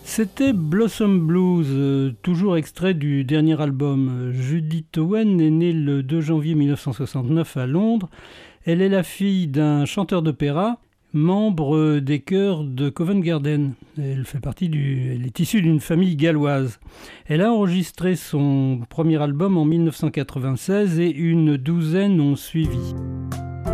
C'était Blossom Blues, toujours extrait du dernier album. Judith Owen est née le 2 janvier 1969 à Londres. Elle est la fille d'un chanteur d'opéra, membre des chœurs de Covent Garden. Elle est issue d'une famille galloise. Elle a enregistré son premier album en 1996 et une douzaine ont suivi.